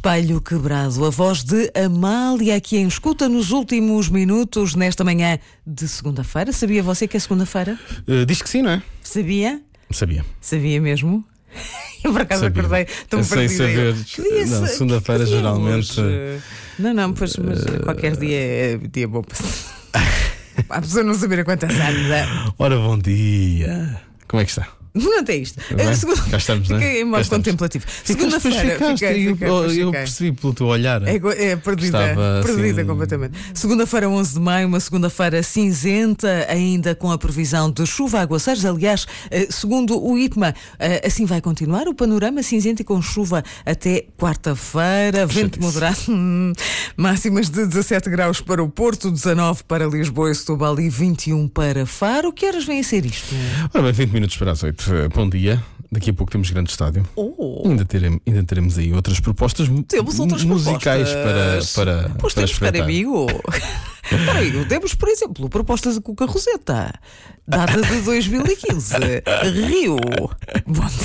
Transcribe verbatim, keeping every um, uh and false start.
Espelho Quebrado, a voz de Amália, aqui em escuta nos últimos minutos, nesta manhã de segunda-feira. Sabia você que é segunda-feira? Uh, diz que sim, não é? Sabia? Sabia. Sabia mesmo? Eu por acaso Sabia. acordei tão Sem perdida. saber. Que dia Não, se- segunda-feira que dia geralmente- hoje? Não, não, pois, mas qualquer dia é dia bom para a pessoa não saber a quantas anos. Ora, bom dia. Como é que está? Não tem isto. Bem, Segunda- cá estamos, não é? Fiquei em Cá modo estamos. contemplativo. Ficaste, depois Segunda-feira. ficaste, fiquei, eu, fiquei, eu, depois eu fiquei. percebi pelo teu olhar. É, go- é perdida, Estava, perdida assim, completamente. Segunda-feira, onze de maio, uma segunda-feira cinzenta, ainda com a previsão de chuva, aguaceiros. Aliás, eh, segundo o I P M A, eh, assim vai continuar o panorama cinzento e com chuva até quarta-feira. Vento Chatice. moderado, hum, máximas de dezassete graus para o Porto, dezanove para Lisboa e Setúbal e vinte e um para Faro. Que horas vem a ser isto? Ora bem, vinte minutos para as oito. Bom dia. Daqui a pouco temos grande estádio. Oh. Ainda, teremos, ainda teremos aí outras propostas mu- Temos outras musicais propostas. para, para, Pois para temos, caro espreitar. amigo. Espera aí, temos, por exemplo, propostas de Cuca Roseta, data de dois mil e quinze. Rio. Bom dia.